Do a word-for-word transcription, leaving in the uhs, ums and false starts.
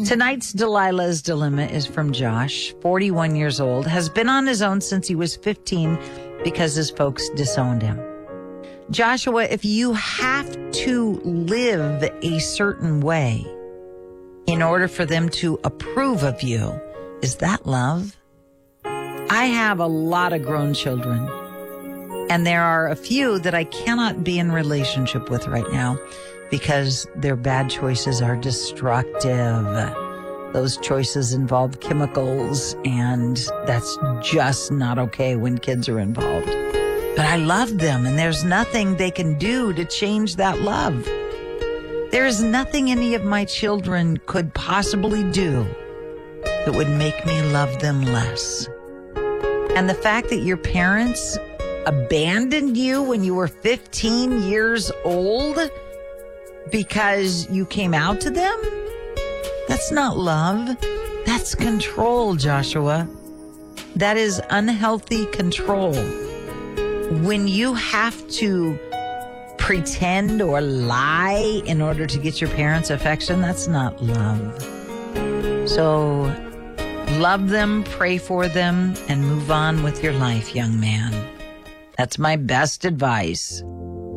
Tonight's Delilah's Dilemma is from Josh, forty-one years old, has been on his own since he was fifteen because his folks disowned him. Joshua, if you have to live a certain way in order for them to approve of you, is that love? I have a lot of grown children, and there are a few that I cannot be in relationship with right now because their bad choices are destructive. Those choices involve chemicals, and that's just not okay when kids are involved. But I love them, and there's nothing they can do to change that love. There is nothing any of my children could possibly do that would make me love them less. And the fact that your parents abandoned you when you were fifteen years old because you came out to them, that's not love. That's control, Joshua. That is unhealthy control. When you have to pretend or lie in order to get your parents' affection, that's not love. So love them, pray for them, and move on with your life, young man. That's my best advice.